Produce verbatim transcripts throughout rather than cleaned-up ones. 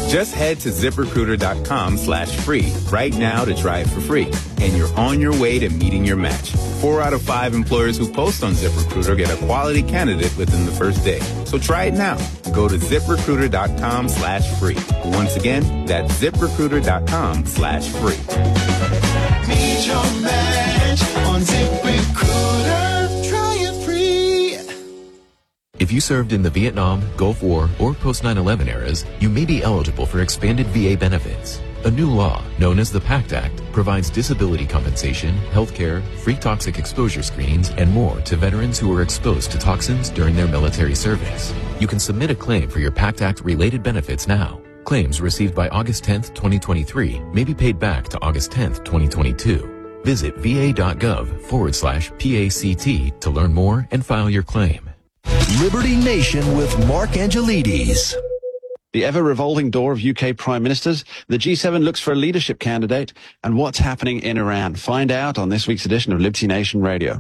Just head to ZipRecruiter.com slash free right now to try it for free. And you're on your way to meeting your match. Four out of five employers who post on ZipRecruiter get a quality candidate within the first day. So try it now. Go to ZipRecruiter.com slash free. Once again, that's ZipRecruiter.com slash free. Meet your match on ZipRecruiter. Try it free. If you served in the Vietnam, Gulf War, or post nine eleven eras, you may be eligible for expanded V A benefits. A new law, known as the PACT Act, provides disability compensation, health care, free toxic exposure screenings, and more to veterans who were exposed to toxins during their military service. You can submit a claim for your PACT Act-related benefits now. Claims received by August tenth, twenty twenty-three may be paid back to August tenth, twenty twenty-two. Visit va.gov forward slash PACT to learn more and file your claim. Liberty Nation with Mark Angelides. The ever-revolving door of U K prime ministers, the G seven looks for a leadership candidate, and what's happening in Iran. Find out on this week's edition of Liberty Nation Radio.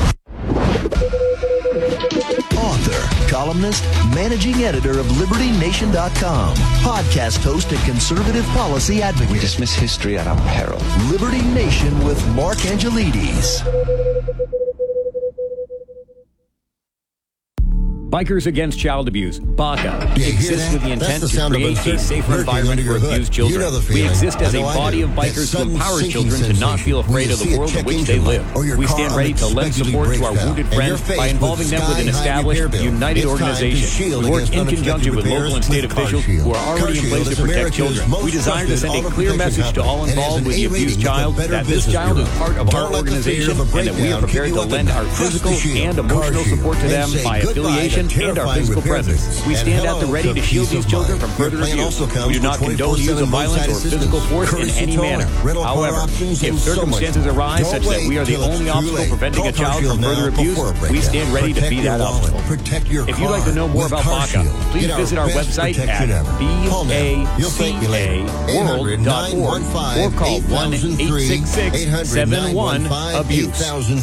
Author, columnist, managing editor of Liberty Nation dot com, podcast host and conservative policy advocate. We dismiss history at our peril. Liberty Nation with Mark Angelides. Bikers Against Child Abuse, BACA, exists with the intent to create a safer environment for abused children. You know we exist as a body of bikers who empower children to not feel afraid of the world in which they live. We stand ready to lend support to our wounded friends by involving them with an established, united organization. We work in conjunction with local and state officials who are already in place to protect children. We desire to send a clear message to all involved with the abused child that this child is part of our organization and that we are prepared to lend our physical and emotional support to them by affiliation and our physical presence. We stand at the ready to shield these children from further abuse. We do not condone use of violence or physical force in any manner. However, if circumstances arise such that we are the only obstacle preventing a child from further abuse, we stand ready to be that obstacle. If you'd like to know more about BACA, please visit our website at B A C A world dot org or call one eight six six seven one abuse.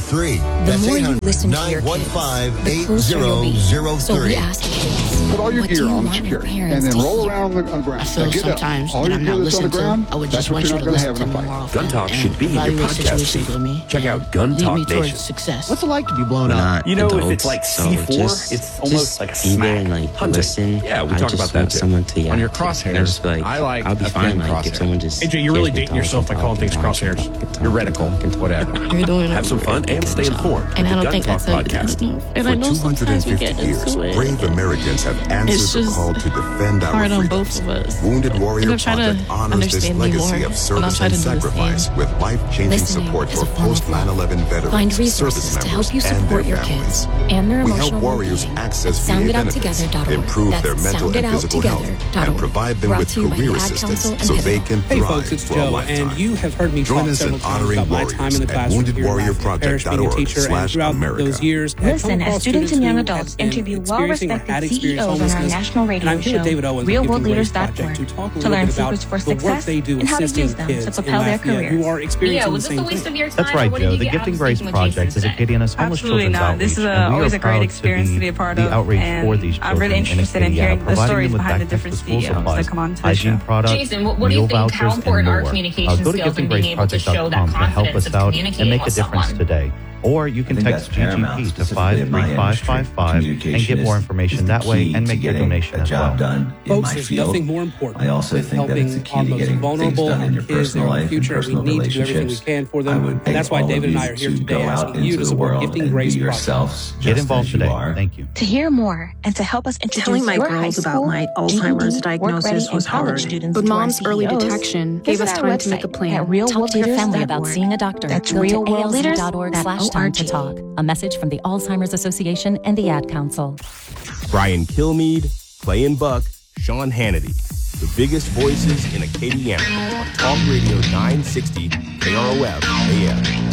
The more you listen to your kids, the closer you'll be. So we ask kids, put all your what gear do you on want your secure, and parents then to roll hear? around on the, on the ground. I feel now get sometimes up. All that your I'm gear not that's on the listening to. ground, I would that's just what want you're you not to going to have listen in to a me more fight. often. Gun Talk and should be in your evaluate podcast situations feed. with me. Check out Gun Lead Talk me towards Nation. success. What's it like to be blown up? You know, adults, if it's like so C four, just, it's almost like a smack. Even, like, Hunting. listen, Yeah, we I talk just about that want too. someone to, yeah, On your to- crosshairs, just be like, I like I'll be a fine. thin Like if crosshair. someone just A J, you're really gives me dating yourself by talk, calling things talk, crosshairs. talk, talk, You're reticle, talk, whatever. You're doing Have some fun and stay informed. And with I the don't think Gun that's Talk a podcast. And I know For sometimes we two hundred fifty get years, into it. brave Americans have It's answered the just call to defend our hard on freedoms. both of us. Wounded Warrior I'm trying Project to honors this understand me legacy more, of and I'll service try and to do the sacrifice same. with life-changing Listening support is for a form of post nine eleven veterans, Find service resources to members, help you and support their your families. kids and their We emotional help warriors well-being. access V A sound it out benefits, together dot org. improve That's their mental and physical health, and provide them Brought with to you by career the Ad assistance Council and so they Pivotal. can Hey thrive folks, it's for a Joe, lifetime. and you have heard me Join talk us in several times honoring about my time warriors in the at classroom wounded here warrior at Parish project dot being a org teacher, and slash throughout America. those years, I've Listen come as across students and who young has adults been interview experiencing or had well-respected C E experienced Os on our homelessness. national And radio I'm here with show, David Owens real of world Giving leaders Grace dot Project org, to talk a to little learn bit about secrets for the work success they do and how to assisting use them kids to in propel their Lafayette careers. who are experiencing Yeah, the was this same a waste thing. of your time? That's right, or what did Joe. you The get out Gifting of Grace speaking with Jason Project is a today? Katie Ennis Homeless Absolutely Children's not. Outreach. This is a, and we always are a great proud experience to be a part the of, outreach and for these I'm really children in interested in Acadia, hearing the providing stories them with behind the backpacks different to school C E Os supplies, that come on to the hygiene show. products, Jason, what, what do meal you think? How vouchers, and important are more. communication Uh, go to skills gifting and being grace able to project show dot that com to help confidence us of out communicating and make a with difference someone? today. Or you can I think text that's paramount, G G P to specifically five in my three five industry. five five and Communication get more is- information is that the way key and to make your getting donation a as job well. done in Folks, my there's field. nothing more important I also with think that helping it's a key our to most getting things vulnerable done in your kids in personal our life and future. We personal need to do everything we relationships. can for I them. would And beg that's why all David of and I you are here to today go out asking you into to the support world Gifting and Grace be Project. yourselves Get just involved as you today. are. Thank you. To hear more and to help us introduce Telling my your girls high about school, my Alzheimer's G E D, diagnosis work-ready, was and college hard, students but to our Mom's early C E Os, detection gave visit us our time to make a website plan. at real Talk world to your leaders family dot about org. seeing a doctor. That's Go real to world leaders A L Z dot org dot slash time to org. talk. A message from the Alzheimer's Association and the Ad Council. Brian Kilmeade, Clay and Buck, Sean Hannity. The biggest voices in Acadiana on Talk Radio nine sixty K R O F A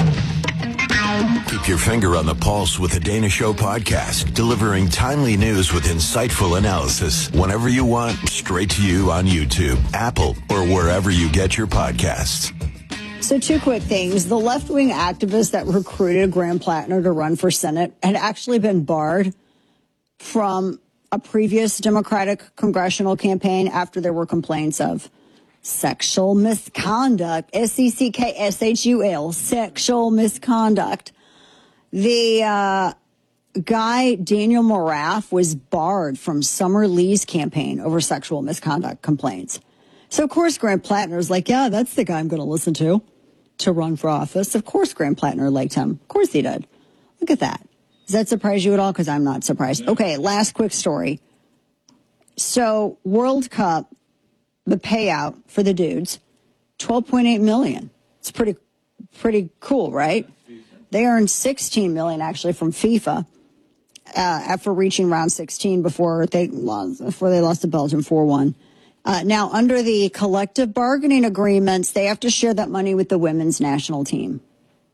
M. Keep your finger on the pulse with the Dana Show podcast, delivering timely news with insightful analysis whenever you want, straight to you on YouTube, Apple, or wherever you get your podcasts. So two quick things. The left-wing activist that recruited Graham Plattner to run for Senate had actually been barred from a previous Democratic congressional campaign after there were complaints of sexual misconduct, S E C K S H U L, sexual misconduct. The uh, guy, Daniel Morath, was barred from Summer Lee's campaign over sexual misconduct complaints. So, of course, Graham Plattner's like, yeah, that's the guy I'm going to listen to to run for office. Of course, Graham Plattner liked him. Of course he did. Look at that. Does that surprise you at all? Because I'm not surprised. Okay, last quick story. So, World Cup, the payout for the dudes, twelve point eight million dollars. It's pretty, pretty cool, right? They earned sixteen million dollars actually from FIFA uh, after reaching round sixteen before they lost, before they lost to Belgium four one. Uh, now, under the collective bargaining agreements, they have to share that money with the women's national team.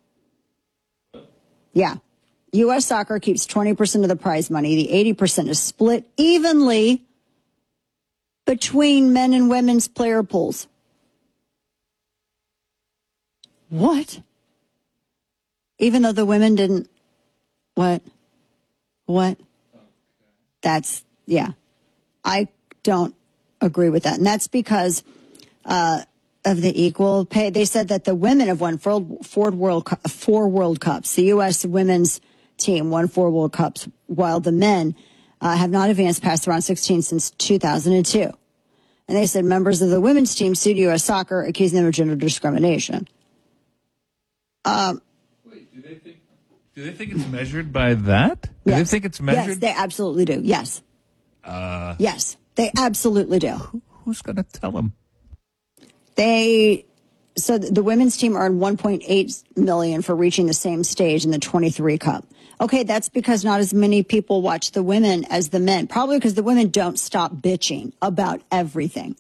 Yeah. U S Soccer keeps twenty percent of the prize money. The eighty percent is split evenly between men and women's player pools. What? Even though the women didn't, what? What? That's, yeah. I don't agree with that. And that's because uh, of the equal pay. They said that the women have won four, four, World, four World Cups. The U S women's team won four World Cups, while the men uh, have not advanced past round sixteen since two thousand two. And they said members of the women's team sued U S Soccer, accusing them of gender discrimination. Um, Wait, do they think do they think it's measured by that? Do yes. they think it's measured? Yes, they absolutely do. Yes. Uh, yes, they absolutely do. Who, who's going to tell them? They so the women's team earned one point eight million dollars for reaching the same stage in the twenty-three Cup. Okay, that's because not as many people watch the women as the men. Probably because the women don't stop bitching about everything.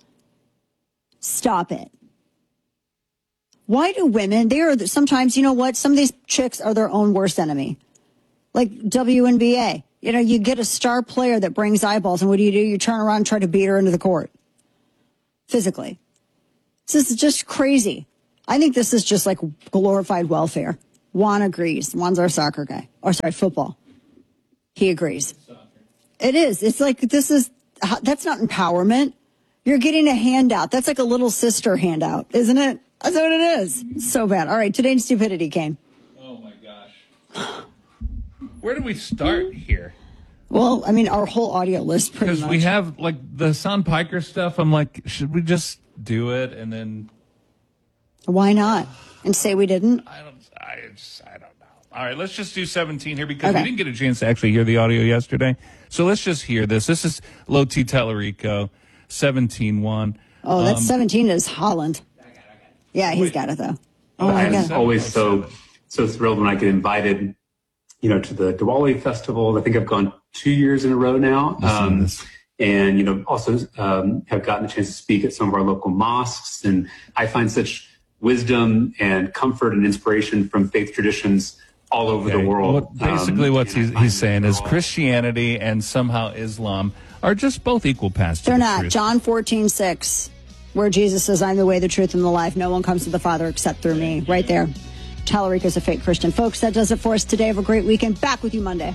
Stop it. Why do women, they are sometimes, you know what, some of these chicks are their own worst enemy. Like W N B A. You know, you get a star player that brings eyeballs, and what do you do? You turn around and try to beat her into the court. Physically. This is just crazy. I think this is just like glorified welfare. Juan agrees. Juan's our soccer guy. Or sorry, football. He agrees. It is. It's like, this is, that's not empowerment. You're getting a handout. That's like a little sister handout, isn't it? That's what it is. It's so bad. All right, today's stupidity came. Oh, my gosh. Where do we start here? Well, I mean, our whole audio list pretty much. Because we have, like, the Son Piker stuff. I'm like, should we just do it and then... Why not? And say we didn't? I don't, I just, I don't know. All right, let's just do seventeen here because okay. we didn't get a chance to actually hear the audio yesterday. So let's just hear this. This is Loti Tellerico, seventeen one. Oh, that's um, seventeen is Holland. Yeah, he's got it, though. Oh, I'm my God. always so so thrilled when I get invited, you know, to the Diwali festival. I think I've gone two years in a row now. Um, and, you know, also um, have gotten a chance to speak at some of our local mosques. And I find such wisdom and comfort and inspiration from faith traditions all over okay. the world. What, basically, um, what he's, he's saying is Christianity and somehow Islam are just both equal paths to They're the not. truth. John fourteen six, where Jesus says, I'm the way, the truth, and the life. No one comes to the Father except through me. Right there. Tellerico's a fake Christian. Folks, that does it for us today. Have a great weekend. Back with you Monday.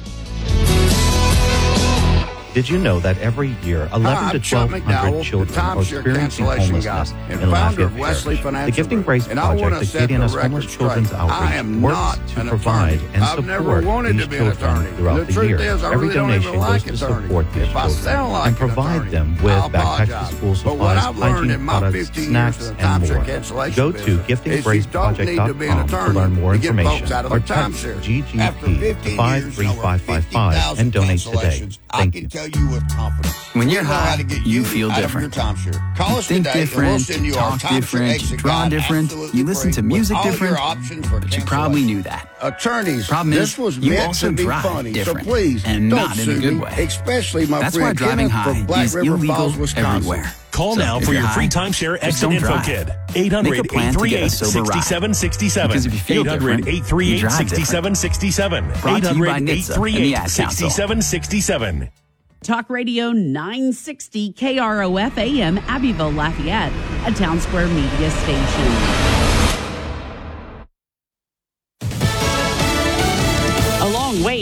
Did you know that every year eleven to twelve hundred children are experiencing homelessness in Lafayette Parish? The Gifting Grace Project, the Acadiana's Homeless Children's Outreach, works to provide and support these children throughout the year. Every donation goes to support these children and provide them with backpacks to school supplies, hygiene products, snacks, and more. Go to gifting grace project dot com to learn more information or text G G P five three five five five and donate today. Thank you. You with confidence. When you're high, you, you feel different. You think different, you talk different, you draw different, you listen to music different, but you probably knew that. Attorneys, problem this is, was you meant also to be drive funny, different, so please and don't not in sue a good me, way. especially my That's friend why driving Kenneth high from Black is River illegal Falls, Wisconsin. everywhere. Call so now for your high, free timeshare exit info drive. kit. eight hundred, eight three eight, six seven six seven. Because if you feel eight hundred, eight three eight, six seven six seven. Brought to you by eight hundred, eight three eight, six seven six seven. Talk Radio nine sixty K R O F A M Abbeville, Lafayette, a Town Square media station. A long way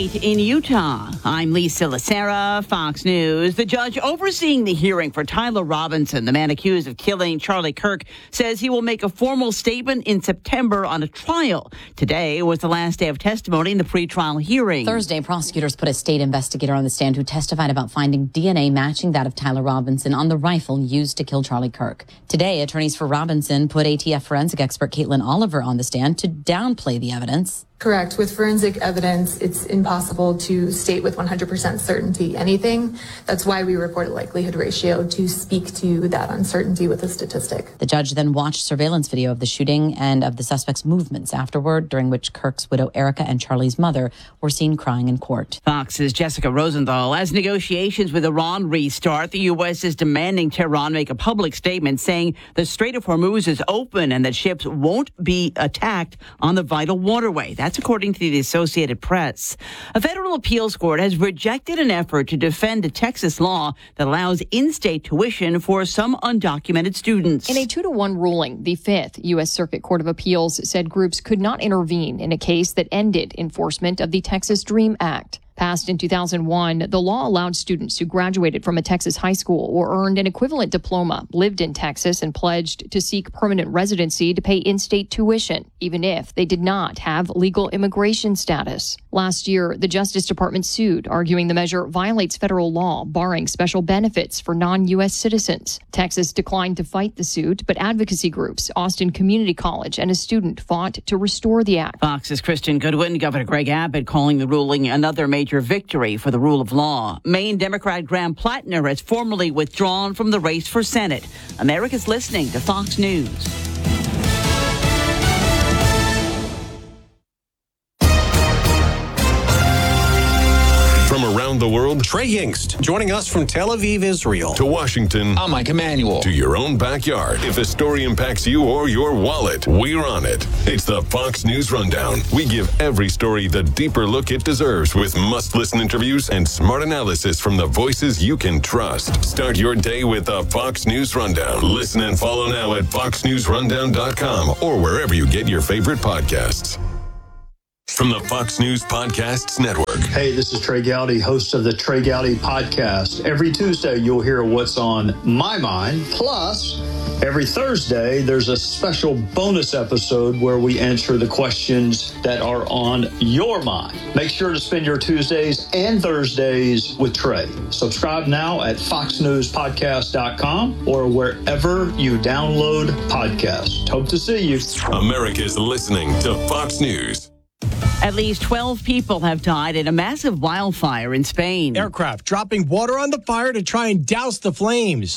night in Utah. I'm Lisa Lacera, Fox News. The judge overseeing the hearing for Tyler Robinson, the man accused of killing Charlie Kirk, says he will make a formal statement in September on a trial. Today was the last day of testimony in the pretrial hearing. Thursday, prosecutors put a state investigator on the stand who testified about finding D N A matching that of Tyler Robinson on the rifle used to kill Charlie Kirk. Today, attorneys for Robinson put A T F forensic expert Caitlin Oliver on the stand to downplay the evidence. Correct. With forensic evidence, it's impossible to state with one hundred percent certainty anything. That's why we report a likelihood ratio to speak to that uncertainty with a statistic. The judge then watched surveillance video of the shooting and of the suspect's movements afterward, during which Kirk's widow Erica and Charlie's mother were seen crying in court. Fox's Jessica Rosenthal. As negotiations with Iran restart, the U S is demanding Tehran make a public statement saying the Strait of Hormuz is open and that ships won't be attacked on the vital waterway. That's according to the Associated Press. A federal appeals court has rejected an effort to defend a Texas law that allows in-state tuition for some undocumented students. In a two to one ruling, the Fifth U S Circuit Court of Appeals said groups could not intervene in a case that ended enforcement of the Texas DREAM Act. Passed in two thousand one, the law allowed students who graduated from a Texas high school or earned an equivalent diploma, lived in Texas, and pledged to seek permanent residency to pay in-state tuition, even if they did not have legal immigration status. Last year, the Justice Department sued, arguing the measure violates federal law, barring special benefits for non-U S citizens. Texas declined to fight the suit, but advocacy groups, Austin Community College, and a student fought to restore the act. Fox's Kristen Goodwin, Governor Greg Abbott calling the ruling another major victory for the rule of law. Maine Democrat Graham Plattner has formally withdrawn from the race for Senate. America's listening to Fox News. From around the world, Trey Yingst, joining us from Tel Aviv, Israel. To Washington, I'm Mike Emanuel. To your own backyard. If a story impacts you or your wallet, we're on it. It's the Fox News Rundown. We give every story the deeper look it deserves with must-listen interviews and smart analysis from the voices you can trust. Start your day with the Fox News Rundown. Listen and follow now at fox news rundown dot com or wherever you get your favorite podcasts. From the Fox News Podcasts Network. Hey, this is Trey Gowdy, host of the Trey Gowdy Podcast. Every Tuesday, you'll hear what's on my mind. Plus, every Thursday, there's a special bonus episode where we answer the questions that are on your mind. Make sure to spend your Tuesdays and Thursdays with Trey. Subscribe now at fox news podcast dot com or wherever you download podcasts. Hope to see you. America's listening to Fox News. At least twelve people have died in a massive wildfire in Spain. Aircraft dropping water on the fire to try and douse the flames.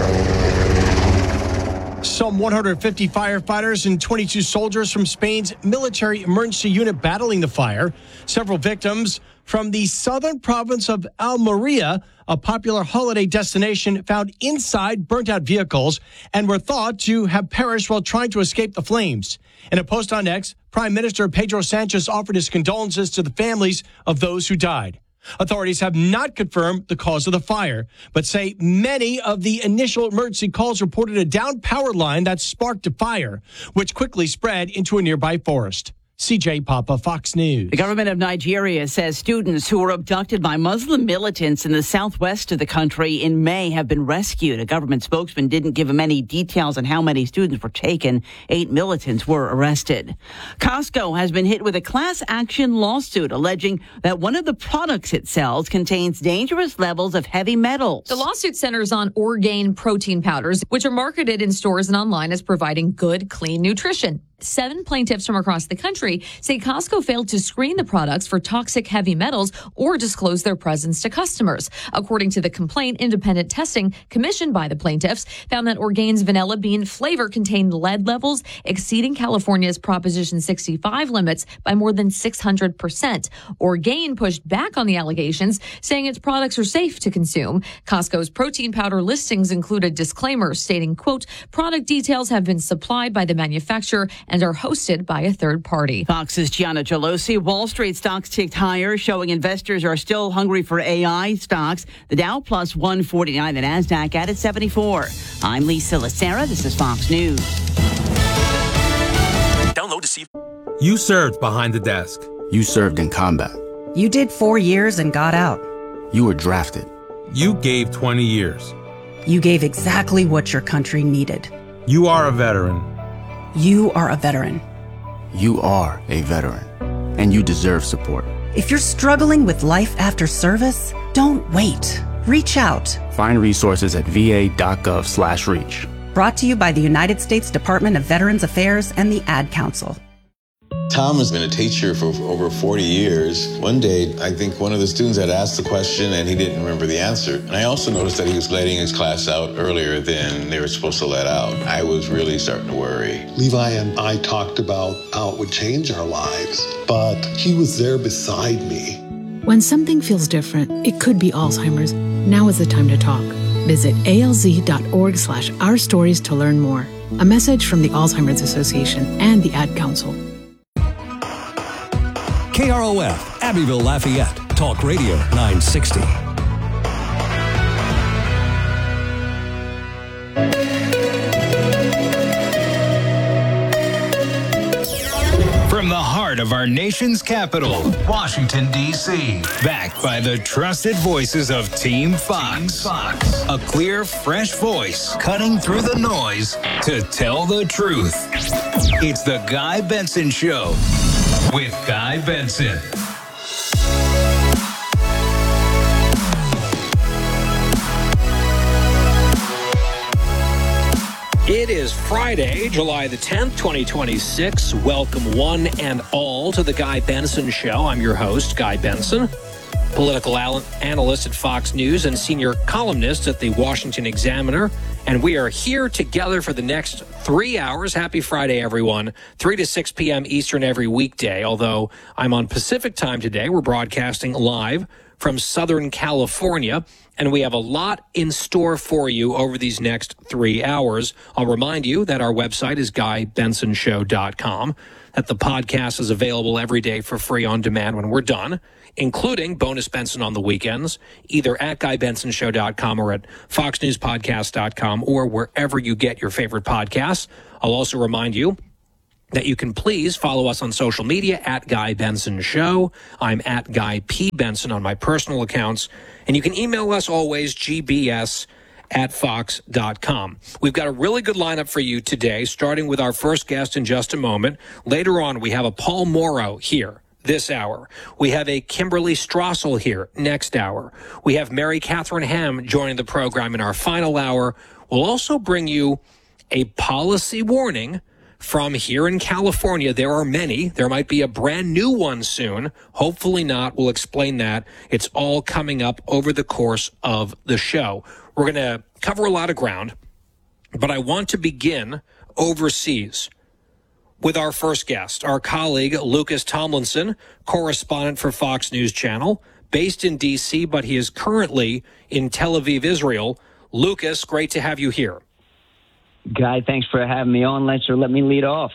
Some one hundred fifty firefighters and twenty-two soldiers from Spain's military emergency unit battling the fire. Several victims from the southern province of Almeria, a popular holiday destination, found inside burnt-out vehicles and were thought to have perished while trying to escape the flames. In a post on X, Prime Minister Pedro Sanchez offered his condolences to the families of those who died. Authorities have not confirmed the cause of the fire, but say many of the initial emergency calls reported a downed power line that sparked a fire, which quickly spread into a nearby forest. C J Papa, Fox News. The government of Nigeria says students who were abducted by Muslim militants in the southwest of the country in May have been rescued. A government spokesman didn't give them any details on how many students were taken. Eight militants were arrested. Costco has been hit with a class action lawsuit alleging that one of the products it sells contains dangerous levels of heavy metals. The lawsuit centers on Orgain protein powders, which are marketed in stores and online as providing good, clean nutrition. Seven plaintiffs from across the country say Costco failed to screen the products for toxic heavy metals or disclose their presence to customers. According to the complaint, independent testing commissioned by the plaintiffs found that Orgain's vanilla bean flavor contained lead levels exceeding California's Proposition sixty-five limits by more than six hundred percent. Orgain pushed back on the allegations, saying its products are safe to consume. Costco's protein powder listings include a disclaimer stating, quote, product details have been supplied by the manufacturer and are hosted by a third party. Fox's Gianna Gelosi. Wall Street stocks ticked higher, showing investors are still hungry for A I stocks. The Dow plus one forty-nine, the NASDAQ added seventy-four. I'm Lisa Lacera. This is Fox News. Download to see. You served behind the desk. You served in combat. You did four years and got out. You were drafted. You gave twenty years. You gave exactly what your country needed. You are a veteran. You are a veteran. You are a veteran, and you deserve support. If you're struggling with life after service, don't wait. Reach out. Find resources at va.gov slash reach. Brought to you by the United States Department of Veterans Affairs and the Ad Council. Tom has been a teacher for over forty years. One day, I think one of the students had asked the question and he didn't remember the answer. And I also noticed that he was letting his class out earlier than they were supposed to let out. I was really starting to worry. Levi and I talked about how it would change our lives, but he was there beside me. When something feels different, it could be Alzheimer's. Now is the time to talk. Visit alz.org slash our stories to learn more. A message from the Alzheimer's Association and the Ad Council. K R O F, Abbeville, Lafayette, Talk Radio nine sixty. From the heart of our nation's capital, Washington, D C, backed by the trusted voices of Team Fox. Team Fox. A clear, fresh voice cutting through the noise to tell the truth. It's the Guy Benson Show with Guy Benson. It is Friday, July the tenth, twenty twenty-six. Welcome one and all to the Guy Benson Show. I'm your host, Guy Benson, political analyst at Fox News and senior columnist at the Washington Examiner. And we are here together for the next three hours. Happy Friday, everyone. three to six p.m. Eastern every weekday. Although I'm on Pacific time today, we're broadcasting live from Southern California, and we have a lot in store for you over these next three hours. I'll remind you that our website is guy benson show dot com, that the podcast is available every day for free on demand when we're done, including Bonus Benson on the weekends, either at guy benson show dot com or at fox news podcast dot com or wherever you get your favorite podcasts. I'll also remind you that you can please follow us on social media at Guy Benson Show. I'm at Guy P. Benson on my personal accounts. And you can email us always, g b s at fox dot com. We've got a really good lineup for you today, starting with our first guest in just a moment. Later on, we have a Paul Morrow here this hour. We have a Kimberly Strassel here next hour. We have Mary Catherine Ham joining the program in our final hour. We'll also bring you a policy warning from here in California. There are many. There might be a brand new one soon. Hopefully not. We'll explain that. It's all coming up over the course of the show. We're going to cover a lot of ground, but I want to begin overseas with our first guest, our colleague, Lucas Tomlinson, correspondent for Fox News Channel, based in D C, but he is currently in Tel Aviv, Israel. Lucas, great to have you here. Guy, thanks for having me on. Let's let me lead off.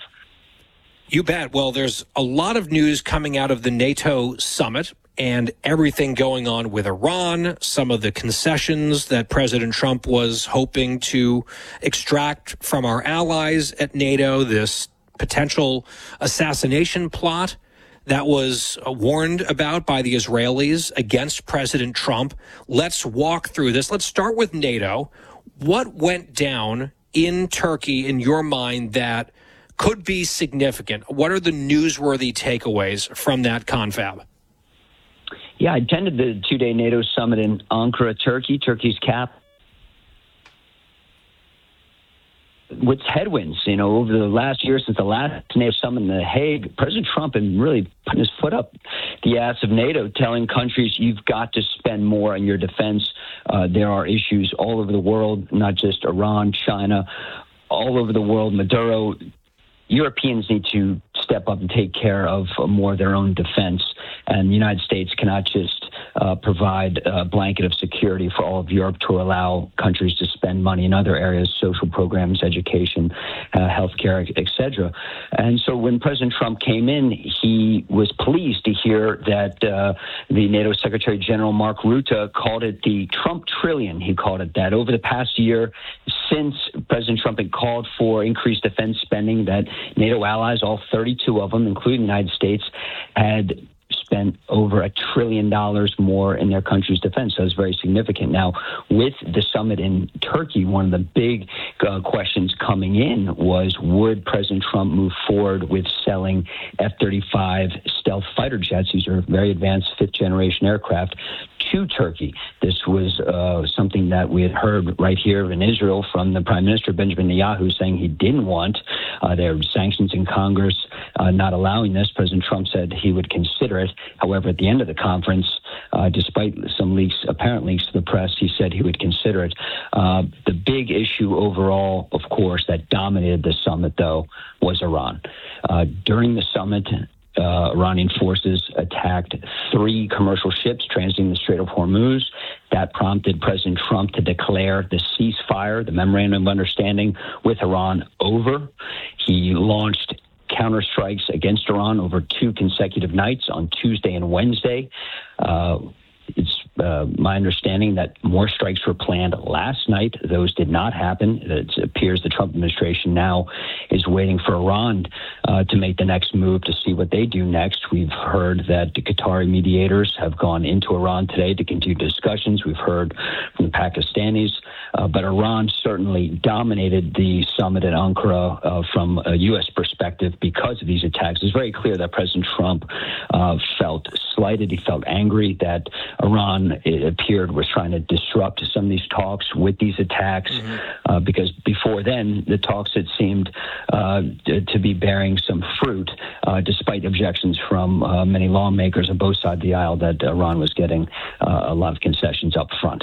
You bet. Well, there's a lot of news coming out of the NATO summit and everything going on with Iran, some of the concessions that President Trump was hoping to extract from our allies at NATO, this potential assassination plot that was warned about by the Israelis against President Trump. Let's walk through this. Let's start with NATO. What went down in Turkey, in your mind, that could be significant? What are the newsworthy takeaways from that confab? Yeah, I attended the two-day NATO summit in Ankara, Turkey, Turkey's capital. With headwinds, you know, over the last year since the last NATO summit in The Hague, President Trump had really putting his foot up the ass of NATO, telling countries you've got to spend more on your defense. Uh, there are issues all over the world, not just Iran, China, all over the world. Maduro, Europeans need to step up and take care of uh, more of their own defense. And the United States cannot just uh, provide a blanket of security for all of Europe to allow countries to spend money in other areas, social programs, education, uh, healthcare, et cetera. And so when President Trump came in, he was pleased to hear that uh, the NATO Secretary General Mark Rutte called it the Trump trillion. He called it that. Over the past year, since President Trump had called for increased defense spending, that NATO allies, all thirty-two of them, including the United States, had spent over a trillion dollars more in their country's defense. So it's very significant. Now, with the summit in Turkey, one of the big uh, questions coming in was, would President Trump move forward with selling F thirty-five stealth fighter jets? These are very advanced fifth-generation aircraft to Turkey. This was uh, something that we had heard right here in Israel from the Prime Minister, Benjamin Netanyahu, saying he didn't want. Uh, there were sanctions in Congress uh, not allowing this. President Trump said he would consider it. However, at the end of the conference, uh, despite some leaks, apparent leaks to the press, he said he would consider it. Uh, the big issue overall, of course, that dominated the summit, though, was Iran. Uh, during the summit, Uh, Iranian forces attacked three commercial ships transiting the Strait of Hormuz. That prompted President Trump to declare the ceasefire, the memorandum of understanding with Iran, over. He launched counterstrikes against Iran over two consecutive nights on Tuesday and Wednesday. Uh, It's uh, my understanding that more strikes were planned last night. Those did not happen. It appears the Trump administration now is waiting for Iran uh, to make the next move to see what they do next. We've heard that the Qatari mediators have gone into Iran today to continue discussions. We've heard from the Pakistanis. Uh, but Iran certainly dominated the summit in Ankara uh, from a U S perspective because of these attacks. It's very clear that President Trump uh, felt slighted. He felt angry that Iran, it appeared, was trying to disrupt some of these talks with these attacks, mm-hmm. uh, because before then, the talks had seemed uh, to be bearing some fruit, uh, despite objections from uh, many lawmakers on both sides of the aisle that Iran was getting uh, a lot of concessions up front.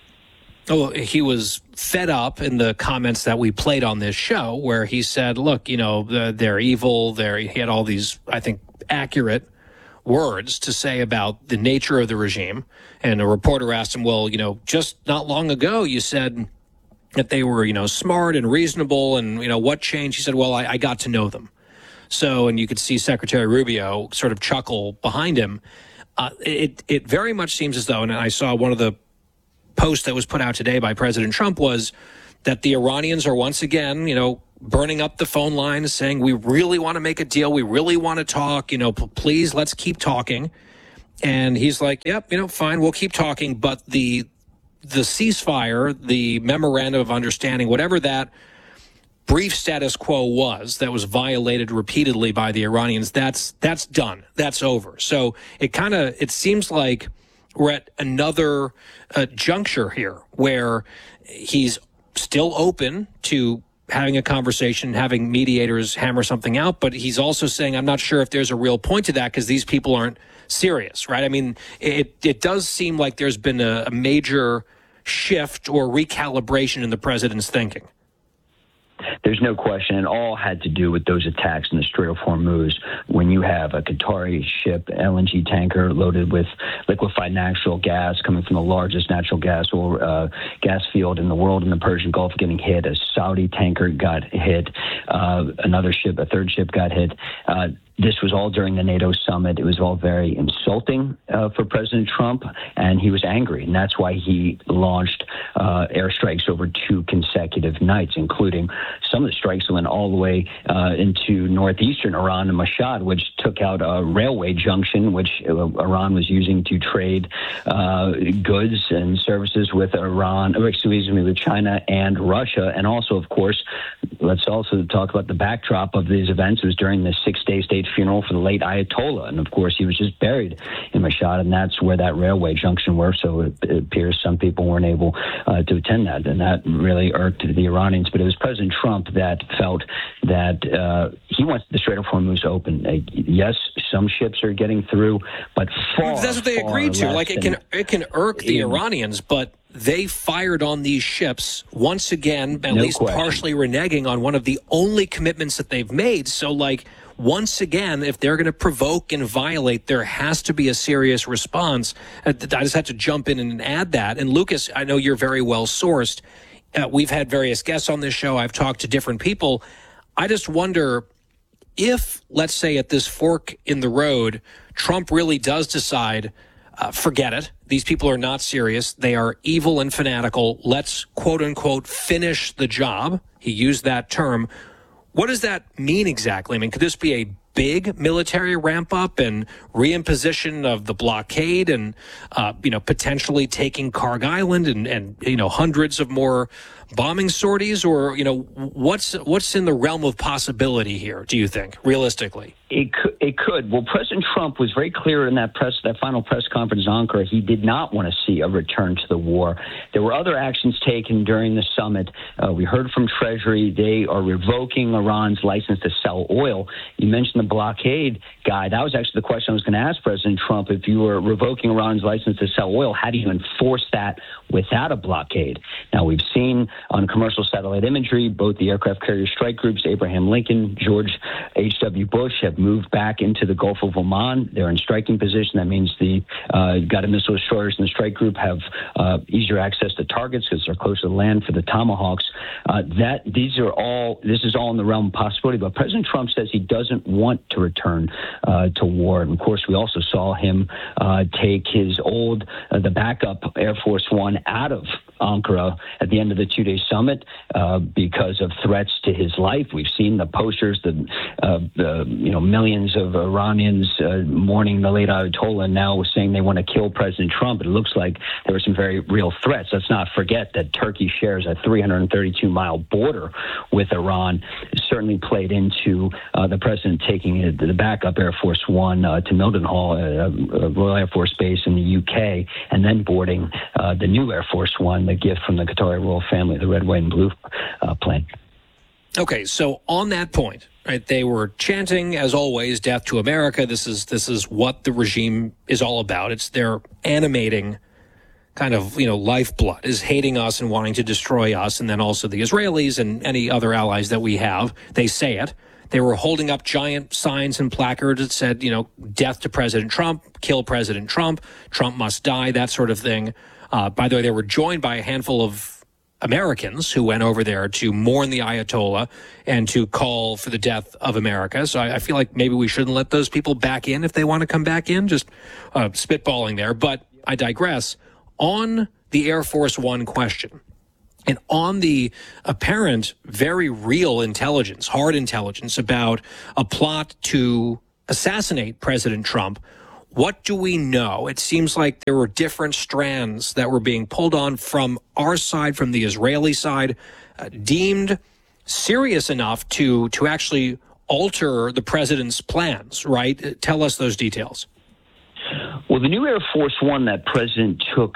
Oh, he was fed up in the comments that we played on this show, where he said, look, you know, they're evil. They're, he had all these, I think, accurate words to say about the nature of the regime. And a reporter asked him, well, you know, just not long ago, you said that they were, you know, smart and reasonable. And, you know, what changed? He said, well, I, I got to know them. So, and you could see Secretary Rubio sort of chuckle behind him. Uh, it, it very much seems as though, and I saw one of the post that was put out today by President Trump, was that the Iranians are once again, you know, burning up the phone lines, saying, we really want to make a deal. We really want to talk, you know, p- please, let's keep talking. And he's like, yep, you know, fine, we'll keep talking. But the, the ceasefire, the memorandum of understanding, whatever that brief status quo was that was violated repeatedly by the Iranians, that's, that's done. That's over. So it kind of, it seems like we're at another uh, juncture here where he's still open to having a conversation, having mediators hammer something out, but he's also saying, I'm not sure if there's a real point to that because these people aren't serious, right? I mean, it, it does seem like there's been a, a major shift or recalibration in the president's thinking. There's no question. It all had to do with those attacks in the Strait of Hormuz. When you have a Qatari ship, L N G tanker loaded with liquefied natural gas coming from the largest natural gas or uh, gas field in the world in the Persian Gulf getting hit, a Saudi tanker got hit, uh, another ship, a third ship got hit. Uh, This was all during the NATO summit. It was all very insulting uh, for President Trump, and he was angry. And that's why he launched uh, airstrikes over two consecutive nights, including some of the strikes that went all the way uh, into northeastern Iran and Mashhad, which took out a railway junction, which uh, Iran was using to trade uh, goods and services with Iran, or excuse me, with China and Russia. And also, of course, let's also talk about the backdrop of these events. It was during the six-day state funeral for the late Ayatollah. And of course, he was just buried in Mashhad, and that's where that railway junction was. So it, it appears some people weren't able uh, to attend that. And that really irked the Iranians. But it was President Trump that felt that uh, he wants the Strait of Hormuz open. Uh, yes, some ships are getting through, but far, that's what they agreed to. Like it can, it can irk the Iranians, but they fired on these ships once again, at no least question. partially reneging on one of the only commitments that they've made. So, like, once again, if they're going to provoke and violate, there has to be a serious response. I just have to jump in and add that. And Lucas, I know you're very well sourced. Uh, we've had various guests on this show. I've talked to different people. I just wonder if, let's say, at this fork in the road, Trump really does decide, uh, forget it. These people are not serious. They are evil and fanatical. Let's, quote unquote, finish the job. He used that term. What does that mean exactly? I mean, could this be a big military ramp up and reimposition of the blockade and, uh, you know, potentially taking Karg Island and, and, you know, hundreds of more bombing sorties? Or, you know, what's what's in the realm of possibility here, do you think, realistically? It could, it could. Well, President Trump was very clear in that press, that final press conference in Ankara. He did not want to see a return to the war. There were other actions taken during the summit. Uh, we heard from Treasury. They are revoking Iran's license to sell oil. You mentioned the blockade, Guy. That was actually the question I was going to ask President Trump. If you were revoking Iran's license to sell oil, how do you enforce that without a blockade? Now, we've seen on commercial satellite imagery, both the aircraft carrier strike groups, Abraham Lincoln, George H W. Bush, have moved back into the Gulf of Oman. They're in striking position. That means the uh, Guided missile destroyers in the strike group have uh, easier access to targets because they're close to the land for the Tomahawks. Uh, that these are all. This is all in the realm of possibility. But President Trump says he doesn't want to return uh, to war. And of course, we also saw him uh, take his old, uh, the backup Air Force One out of Ankara at the end of the two-day summit uh, because of threats to his life. We've seen the posters, the, uh, the you know millions of Iranians uh, mourning the late Ayatollah, now saying they want to kill President Trump. It looks like there were some very real threats. Let's not forget that Turkey shares a three hundred thirty-two mile border with Iran. It certainly played into uh, the president taking uh, the backup Air Force One uh, to Mildenhall, uh, uh, Royal Air Force Base in the U K, and then boarding uh, the new Air Force One, the gift from the Qatari royal family, the red, white, and blue uh, plane. Okay, so on that point, right, they were chanting, as always, death to America. This is this is what the regime is all about. It's their animating kind of, you know, lifeblood, is hating us and wanting to destroy us, and then also the Israelis and any other allies that we have. They say it. They were holding up giant signs and placards that said, you know, death to President Trump, kill President Trump, Trump must die, that sort of thing. Uh, by the way, they were joined by a handful of Americans who went over there to mourn the Ayatollah and to call for the death of America. So I, I feel like maybe we shouldn't let those people back in if they want to come back in, just uh, spitballing there. But I digress. On the Air Force One question, and on the apparent very real intelligence, hard intelligence about a plot to assassinate President Trump, what do we know? It seems like there were different strands that were being pulled on from our side, from the Israeli side, uh, deemed serious enough to to actually alter the president's plans, right? Tell us those details. Well, the new Air Force One that President took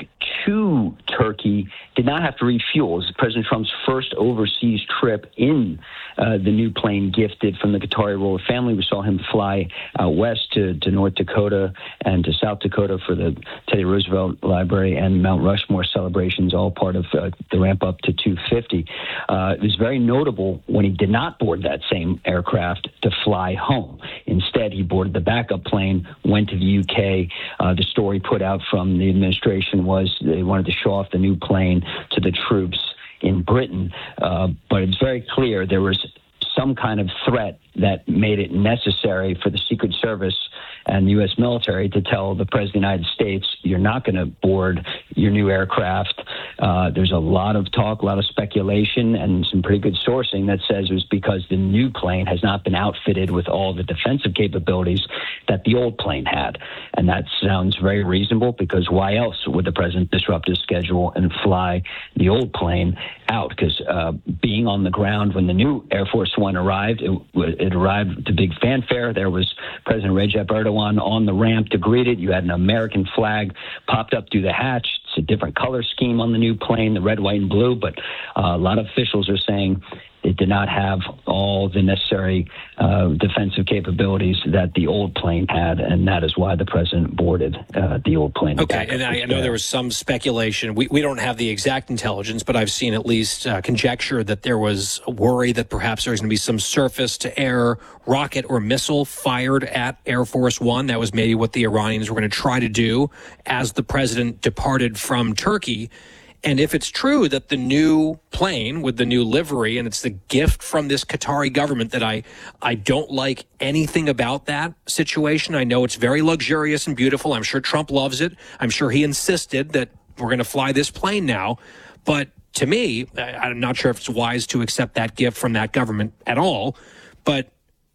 to Turkey did not have to refuel. It was President Trump's first overseas trip in uh, the new plane gifted from the Qatari royal family. We saw him fly uh, west to, to North Dakota and to South Dakota for the Teddy Roosevelt Library and Mount Rushmore celebrations, all part of uh, the ramp up to two fifty. Uh, it was very notable when he did not board that same aircraft to fly home. Instead, he boarded the backup plane, went to the U K. Uh, the story put out from the administration was they wanted to show off the new plane to the troops in Britain. Uh, but it's very clear there was some kind of threat that made it necessary for the Secret Service and the U S military to tell the President of the United States, you're not going to board your new aircraft. Uh, there's a lot of talk, a lot of speculation, and some pretty good sourcing that says it was because the new plane has not been outfitted with all the defensive capabilities that the old plane had. And that sounds very reasonable, because why else would the president disrupt his schedule and fly the old plane out? Because uh, being on the ground when the new Air Force One arrived, it, it arrived to big fanfare. There was President Recep Erdogan on the ramp to greet it. You had an American flag popped up through the hatch. It's a different color scheme on the new plane, the red, white, and blue. But uh, a lot of officials are saying it did not have all the necessary uh, defensive capabilities that the old plane had, and that is why the president boarded uh, the old plane. Okay, and I, I know there was some speculation. We, we don't have the exact intelligence, but I've seen at least uh, conjecture that there was a worry that perhaps there was going to be some surface-to-air rocket or missile fired at Air Force One. That was maybe what the Iranians were going to try to do as the president departed from Turkey. And if it's true that the new plane with the new livery, and it's the gift from this Qatari government, that I, I don't like anything about that situation. I know it's very luxurious and beautiful. I'm sure Trump loves it. I'm sure he insisted that we're going to fly this plane now. But to me, I'm not sure if it's wise to accept that gift from that government at all. But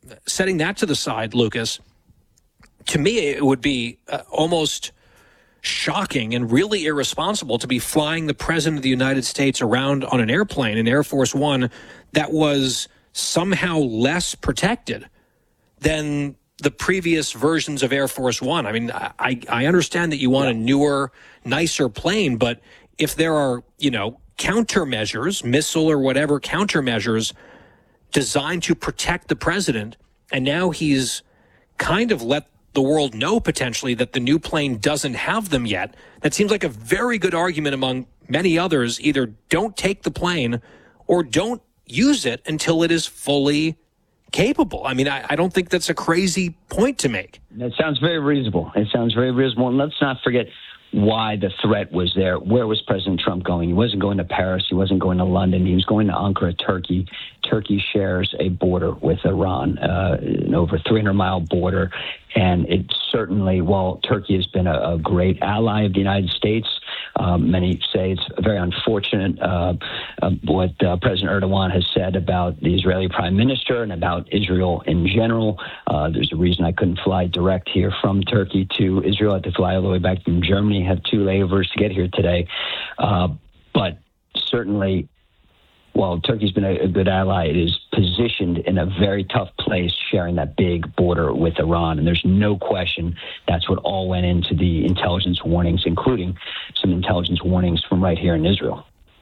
setting that to the side, Lucas, to me it would be uh, almost shocking and really irresponsible to be flying the president of the United States around on an airplane, an Air Force One, that was somehow less protected than the previous versions of Air Force One. I mean, I, I understand that you want a newer, nicer plane, but if there are, you know, countermeasures, missile or whatever countermeasures designed to protect the president, and now he's kind of let the world know potentially that the new plane doesn't have them yet, that seems like a very good argument among many others. Either don't take the plane or don't use it until it is fully capable. I mean, I, I don't think that's a crazy point to make. That sounds very reasonable. It sounds very reasonable. And let's not forget why the threat was there. Where was President Trump going? He wasn't going to Paris. He wasn't going to London. He was going to Ankara, Turkey. Turkey shares a border with Iran, uh, an over three hundred mile border. And it certainly, while Turkey has been a, a great ally of the United States, um, many say it's very unfortunate uh, uh, what uh, President Erdogan has said about the Israeli prime minister and about Israel in general. Uh, there's a reason I couldn't fly direct here from Turkey to Israel. I had to fly all the way back from Germany, have two layovers to get here today. Uh, but certainly, while Turkey's been a, a good ally, it is positioned in a very tough place, sharing that big border with Iran. And there's no question that's what all went into the intelligence warnings, including some intelligence warnings from right here in Israel.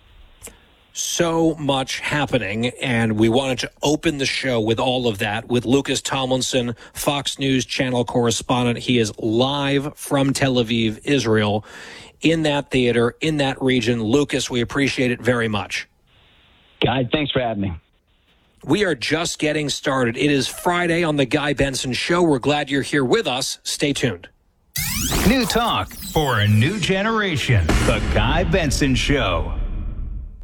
So much happening, and we wanted to open the show with all of that with Lucas Tomlinson, Fox News Channel correspondent. He is live from Tel Aviv, Israel, in that theater, in that region. Lucas, we appreciate it very much. Guy, thanks for having me. We are just getting started. It is Friday on The Guy Benson Show. We're glad you're here with us. Stay tuned. New talk for a new generation. The Guy Benson Show.